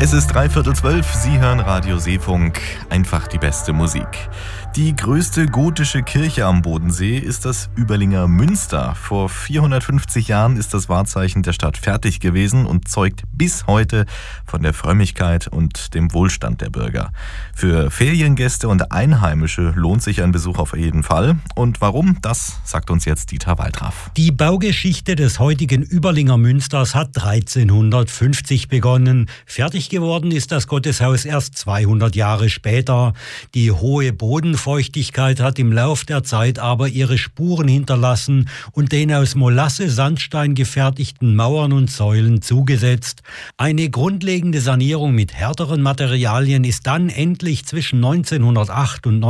Es ist 11:45, Sie hören Radio Seefunk, einfach die beste Musik. Die größte gotische Kirche am Bodensee ist das Überlinger Münster. Vor 450 Jahren ist das Wahrzeichen der Stadt fertig gewesen und zeugt bis heute von der Frömmigkeit und dem Wohlstand der Bürger. Für Feriengäste und Einheimische lohnt sich ein Besuch auf jeden Fall. Und warum, das sagt uns jetzt Dieter Waldraff. Die Baugeschichte des heutigen Überlinger Münsters hat 1350 begonnen. Fertig geworden ist das Gotteshaus erst 200 Jahre später. Die hohe Bodenfeuchtigkeit hat im Lauf der Zeit aber ihre Spuren hinterlassen und den aus Molasse-Sandstein gefertigten Mauern und Säulen zugesetzt. Eine grundlegende Sanierung mit härteren Materialien ist dann endlich zwischen 1908 und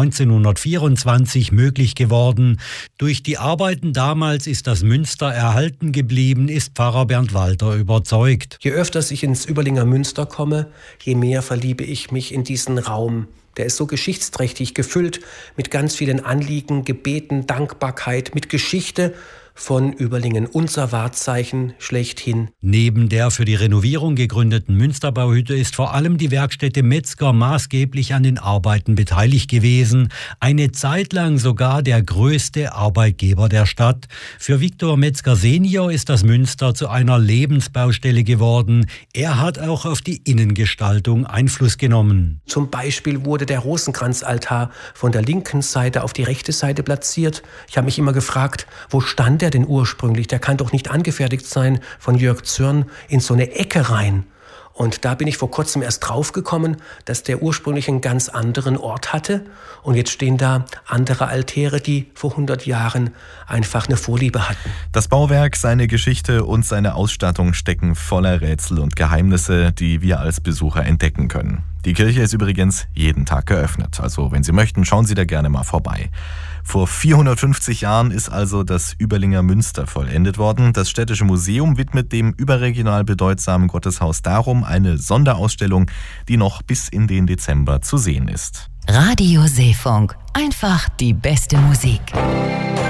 1924 möglich geworden. Durch die Arbeiten damals ist das Münster erhalten geblieben, ist Pfarrer Bernd Walter überzeugt. Je öfter ich ins Überlinger Münster komme, je mehr verliebe ich mich in diesen Raum. Der ist so geschichtsträchtig gefüllt mit ganz vielen Anliegen, Gebeten, Dankbarkeit, mit Geschichte von Überlingen, unser Wahrzeichen schlechthin. Neben der für die Renovierung gegründeten Münsterbauhütte ist vor allem die Werkstätte Metzger maßgeblich an den Arbeiten beteiligt gewesen. Eine Zeit lang sogar der größte Arbeitgeber der Stadt. Für Viktor Metzger Senior ist das Münster zu einer Lebensbaustelle geworden. Er hat auch auf die Innengestaltung Einfluss genommen. Zum Beispiel wurde der Rosenkranzaltar von der linken Seite auf die rechte Seite platziert. Ich habe mich immer gefragt, wo stand der denn ursprünglich? Der kann doch nicht angefertigt sein von Jörg Zürn in so eine Ecke rein. Und da bin ich vor kurzem erst draufgekommen, dass der ursprünglich einen ganz anderen Ort hatte. Und jetzt stehen da andere Altäre, die vor 100 Jahren einfach eine Vorliebe hatten. Das Bauwerk, seine Geschichte und seine Ausstattung stecken voller Rätsel und Geheimnisse, die wir als Besucher entdecken können. Die Kirche ist übrigens jeden Tag geöffnet. Also wenn Sie möchten, schauen Sie da gerne mal vorbei. Vor 450 Jahren ist also das Überlinger Münster vollendet worden. Das Städtische Museum widmet dem überregional bedeutsamen Gotteshaus darum eine Sonderausstellung, die noch bis in den Dezember zu sehen ist. Radio Seefunk, einfach die beste Musik.